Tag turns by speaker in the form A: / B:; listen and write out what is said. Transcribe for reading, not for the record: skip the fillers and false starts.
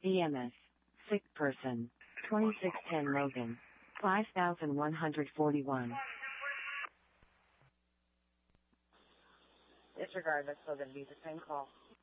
A: EMS. Sick person. 2610 Logan. 5141.
B: Disregard, that's still going to be the same call.